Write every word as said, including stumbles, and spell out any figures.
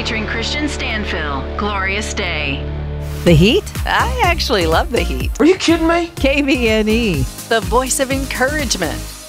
featuring Christian Stanfill, Glorious Day. The Heat? I actually love the Heat. Are you kidding me? K V N E. The voice of encouragement.